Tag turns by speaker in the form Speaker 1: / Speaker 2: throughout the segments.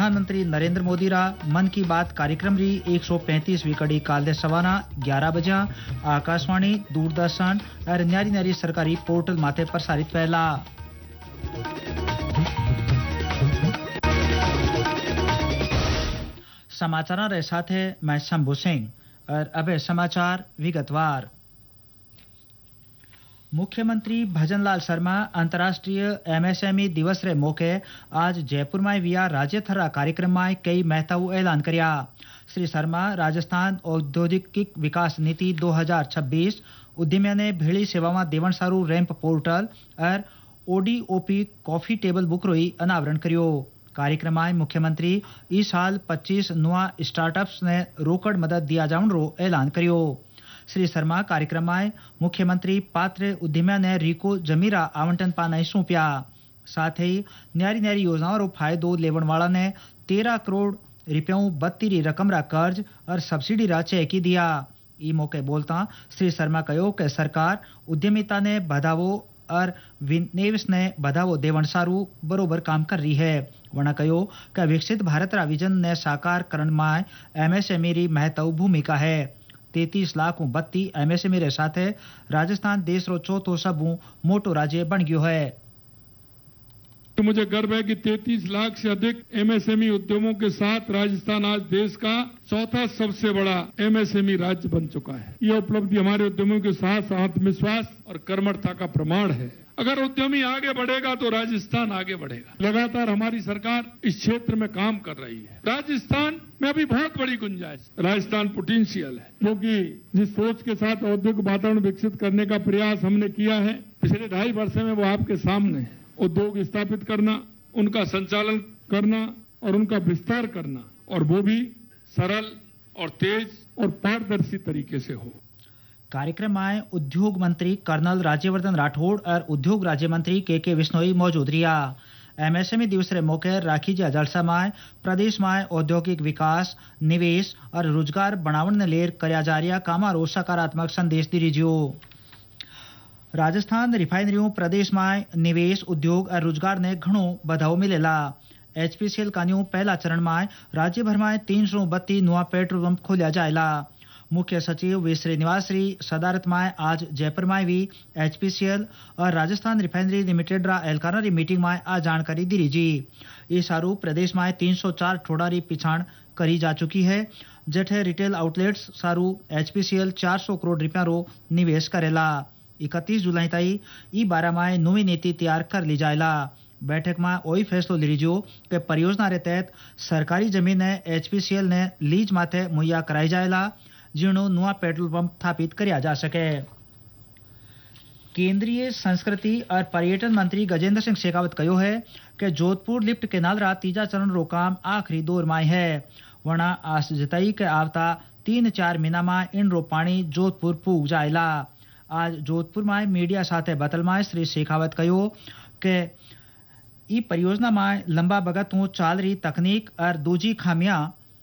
Speaker 1: प्रधानमंत्री नरेंद्र मोदी रा मन की बात कार्यक्रम री 135वीं कड़ी काल सवाना 11 बजे आकाशवाणी दूरदर्शन और न्यारी न्यारी सरकारी पोर्टल माथे प्रसारित पहला। समाचार रे साथ है मैं शंभू सिंह और अब समाचार विगतवार। मुख्यमंत्री भजनलाल शर्मा अंतर्राष्ट्रीय एमएसएमई दिवस रे मौके आज जयपुर में विया राज्य थरा कार्यक्रम में कई महत्वपूर्ण ऐलान करया। श्री शर्मा राजस्थान औद्योगिक विकास नीति 2026 उद्यमियों ने भेड़ी सेवा में देवन सारू रैंप पोर्टल और ओडीओपी कॉफी टेबल बुक रोई अनावरण करियो। कार्यक्रम में मुख्यमंत्री इस साल 25 नुआ स्टार्टअप्स ने रोकड़ मदद दिया जाऊन रो ऐलान करियो। श्री शर्मा कार्यक्रम में मुख्यमंत्री पात्र उद्यमियों ने रिको जमीरा आवंटन पाने सौंपया। साथ ही न्यारी न्यारी योजनाओं रो फायदो लेवन वाला ने 13 करोड़ रुपयों 32 रकम रा कर्ज और सब्सिडी रा चेक दिया। ई मौके बोलता श्री शर्मा कहो कि सरकार उद्यमिता ने बढ़ावो और विनिवेश ने बढ़ावो देवन सारू बरोबर काम कर रही है। वना कहो कि विकसित भारत रा विजन ने साकार करन में एमएसएमई री महत्वपूर्ण भूमिका है। 33 लाख बत्ती एमएसएमई रे साथ राजस्थान देश रो चौथो सबू मोटो राज्य बन गयो है।
Speaker 2: तो मुझे गर्व है कि 33 लाख से अधिक एमएसएमई उद्यमों के साथ राजस्थान आज देश का चौथा सबसे बड़ा एमएसएमई राज्य बन चुका है। यह उपलब्धि हमारे उद्यमियों के साथ आत्मविश्वास और कर्मठता का प्रमाण है। अगर उद्यमी आगे बढ़ेगा तो राजस्थान आगे बढ़ेगा। लगातार हमारी सरकार इस क्षेत्र में काम कर रही है। राजस्थान में अभी बहुत बड़ी गुंजाइश, राजस्थान पोटेंशियल है, क्योंकि जिस सोच के साथ औद्योगिक वातावरण विकसित करने का प्रयास हमने किया है पिछले 2.5 वर्ष में, वो आपके सामने है। उद्योग स्थापित करना, उनका संचालन करना और उनका विस्तार करना, और वो भी सरल और तेज और पारदर्शी तरीके से हो।
Speaker 1: कार्यक्रम में उद्योग मंत्री कर्नल राज्यवर्धन राठौड़ और उद्योग राज्य मंत्री के विश्नोई मौजूद रिया। एमएसएमई दिवस रे मौके राखी जा जलसा में प्रदेश में औद्योगिक विकास, निवेश और रोजगार बनावन ने लेर करया जा रहा कामा रो सकारात्मक संदेश दीजियो। राजस्थान रिफाइनरियों प्रदेश में निवेश, उद्योग और रोजगार ने घणो बढ़ावो मिलेला। एचपीसीएल कान्यू पहला चरण में राज्य भर में 332 नुआ पेट्रोल पंप खोलिया जाएला। मुख्य सचिव वी श्रीनिवास री सदारत में आज जयपुर में भी एचपीसीएल और राजस्थान रिफाइनरी लिमिटेड रा एहलकारा री मीटिंग में आ जानकारी दी जी। इस सारू प्रदेश में 304 ठोड़ा री पिछाण करी जा चुकी है। जेठे रिटेल आउटलेट्स सारू एचपीसीएल 400 करोड़ रुपया रो निवेश करेला। 31 जुलाई तई ई बारे में नवी नीति तैयार कर ली जाएला। बैठक में वही फैसलो लीजियो कि परियोजना रे तहत सरकारी जमीन एचपीसीएल ने लीज माथे मुहैया कराई जाएला, जिनो नुआ पेट्रोल पंप स्थापित करया जा सके। केंद्रीय संस्कृति और पर्यटन मंत्री गजेंद्र सिंह शेखावत कहो है कि जोधपुर लिफ्ट केनाल रा तीजा चरण रो काम आखिरी दौर में है। वना आस जताई के आवता 3-4 महीना में इन रो पानी जोधपुर पूग जाएला। आज जोधपुर में मीडिया साथे बतल में श्री शेखावत कहो कि ई परियोजना में लंबा बगत हूँ चाल रही तकनीक और दूजी खामियां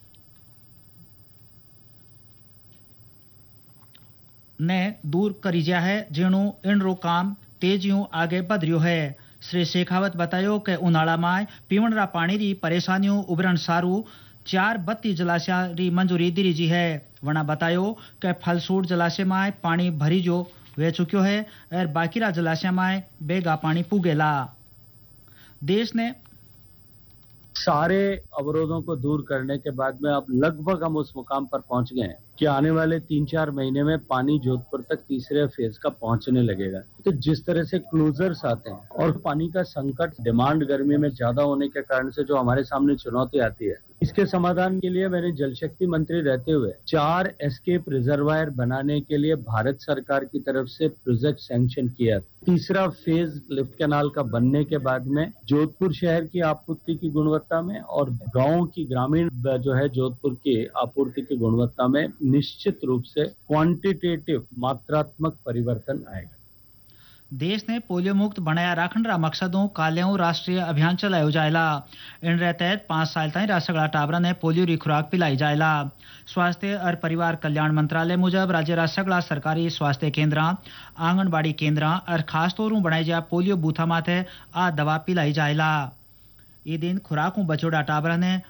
Speaker 1: ने दूर करी जा है, जिनो इन रो काम तेजियों आगे बढ़ रियो है। श्री शेखावत बतायो कि उनाड़ा में पीवण रा पानी री परेशानियों उबरण सारू 4 बत्ती जलाशय री मंजूरी दी जी है। वना बतायो कि फलसूट जलाशय में पानी भरी जो वे चुक्यो है और बाकी रा जलाशय में बेगा पानी पुगेला। देश ने
Speaker 3: सारे अवरोधों को दूर करने के बाद में अब लगभग हम उस मुकाम पर पहुंच गए हैं कि आने वाले 3-4 महीने में पानी जोधपुर तक तीसरे फेज का पहुंचने लगेगा। तो जिस तरह से क्लोजर्स आते हैं और पानी का संकट, डिमांड गर्मी में ज्यादा होने के कारण से जो हमारे सामने चुनौती आती है, इसके समाधान के लिए मैंने जल शक्ति मंत्री रहते हुए 4 एस्केप रिजर्वायर बनाने के लिए भारत सरकार की तरफ से प्रोजेक्ट सैंक्शन किया। तीसरा फेज लिफ्ट कैनाल का बनने के बाद में जोधपुर शहर की आपूर्ति की गुणवत्ता में और गांवों की ग्रामीण जो है जोधपुर की आपूर्ति की गुणवत्ता में निश्चित रूप से क्वांटिटेटिव मात्रात्मक परिवर्तन आएगा।
Speaker 1: देश ने पोलियो मुक्त बनाया राखण रा मकसदों काल्याओं राष्ट्रीय अभियान चलायो जाएला। इन रे तहत 5 साल ताईं रासगड़ा टाबरा ने पोलियो री खुराक पिलाई जाएला। स्वास्थ्य और परिवार कल्याण मंत्रालय मुजब राज्य रासगड़ा सरकारी स्वास्थ्य केंद्र, आंगनबाड़ी केंद्र और खास तौर बनाई जा पोलियो बूथा माथे आ दवा पिलाई जाएला। ई दिन खुराक बचोड़ा टाबरा ने